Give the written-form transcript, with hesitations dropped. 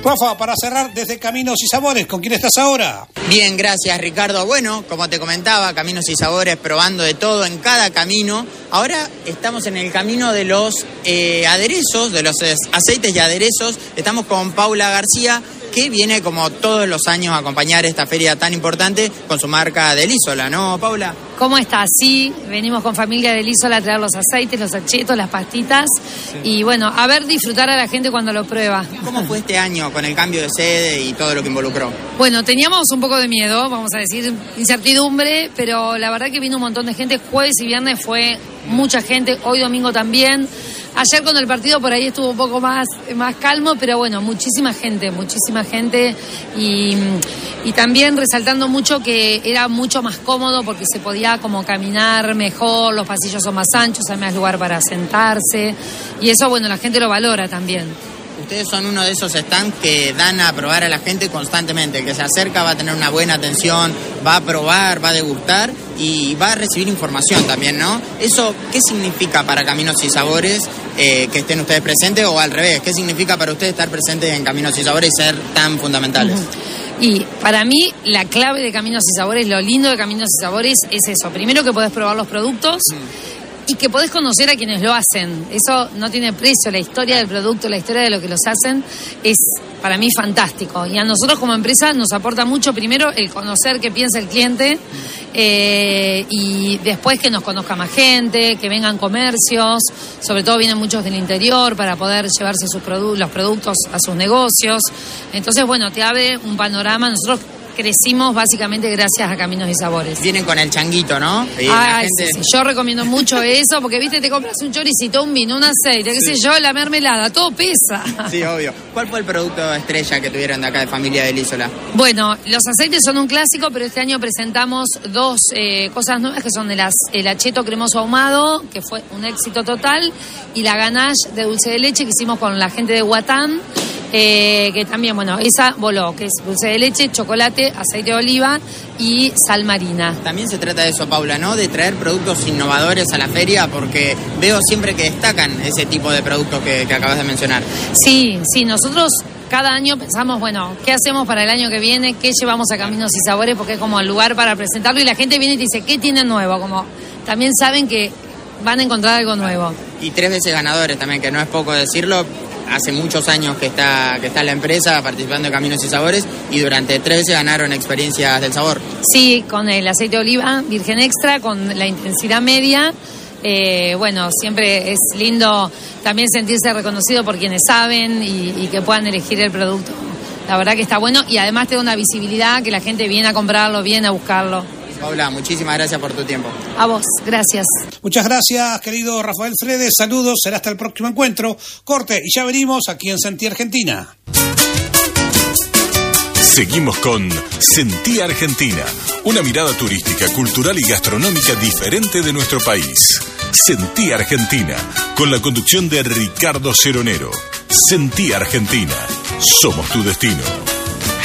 Rafa, para cerrar desde Caminos y Sabores, ¿con quién estás ahora? Bien, gracias Ricardo. Bueno, como te comentaba, Caminos y Sabores, probando de todo en cada camino. Ahora estamos en el camino de los aderezos, de los aceites y aderezos. Estamos con Paula García, que viene como todos los años a acompañar esta feria tan importante con su marca Delísola, ¿no, Paula? ¿Cómo estás? Sí, venimos con familia Delísola a traer los aceites, los achetos, las pastitas y bueno, a ver disfrutar a la gente cuando lo prueba. ¿Cómo fue este año con el cambio de sede y todo lo que involucró? Bueno, teníamos un poco de miedo, vamos a decir, incertidumbre, pero la verdad que vino un montón de gente. Jueves y viernes fue mucha gente, hoy domingo también. Ayer con el partido por ahí estuvo un poco más calmo, pero bueno, muchísima gente y también resaltando mucho que era mucho más cómodo porque se podía como caminar mejor, los pasillos son más anchos, hay más lugar para sentarse y eso, bueno, la gente lo valora también. Ustedes son uno de esos stands que dan a probar a la gente constantemente. El que se acerca va a tener una buena atención, va a probar, va a degustar y va a recibir información también, ¿no? ¿Eso qué significa para Caminos y Sabores que estén ustedes presentes o al revés? ¿Qué significa para ustedes estar presentes en Caminos y Sabores y ser tan fundamentales? Y para mí la clave de Caminos y Sabores, lo lindo de Caminos y Sabores es eso. Primero que podés probar los productos. Y que podés conocer a quienes lo hacen. Eso no tiene precio. La historia del producto, la historia de lo que los hacen es para mí fantástico. Y a nosotros como empresa nos aporta mucho, primero, el conocer qué piensa el cliente y después que nos conozca más gente, que vengan comercios, sobre todo vienen muchos del interior para poder llevarse los productos a sus negocios. Entonces, bueno, te abre un panorama. Nosotros crecimos básicamente gracias a Caminos y Sabores. Vienen con el changuito, ¿no? Ay, gente... sí. Yo recomiendo mucho eso, porque viste, te compras un choricito, un vino, un aceite, qué sé yo, la mermelada, todo pesa. Sí, obvio. ¿Cuál fue el producto estrella que tuvieron de acá de familia Delísola? Bueno, los aceites son un clásico, pero este año presentamos dos cosas nuevas que son el acheto cremoso ahumado, que fue un éxito total, y la ganache de dulce de leche que hicimos con la gente de Guatán. Que también, bueno, esa voló, que es dulce de leche, chocolate, aceite de oliva y sal marina. También se trata de eso, Paula, ¿no? De traer productos innovadores a la feria, porque veo siempre que destacan ese tipo de productos que acabas de mencionar. Sí, nosotros cada año pensamos, bueno, ¿qué hacemos para el año que viene? ¿Qué llevamos a Caminos y Sabores? Porque es como el lugar para presentarlo y la gente viene y te dice, ¿qué tienen nuevo? Como también saben que van a encontrar algo nuevo. Y 3 veces ganadores también, que no es poco decirlo. Hace muchos años que está la empresa participando en Caminos y Sabores y durante 3 veces ganaron experiencias del sabor. Sí, con el aceite de oliva virgen extra, con la intensidad media. Bueno, siempre es lindo también sentirse reconocido por quienes saben y que puedan elegir el producto. La verdad que está bueno y además te da una visibilidad que la gente viene a comprarlo, viene a buscarlo. Paula, muchísimas gracias por tu tiempo. A vos, gracias. Muchas gracias, querido Rafael Fredes. Saludos, será hasta el próximo encuentro. Corte y ya venimos aquí en Sentí Argentina. Seguimos con Sentí Argentina, una mirada turística, cultural y gastronómica diferente de nuestro país. Sentí Argentina, con la conducción de Ricardo Ceronero. Sentí Argentina, somos tu destino.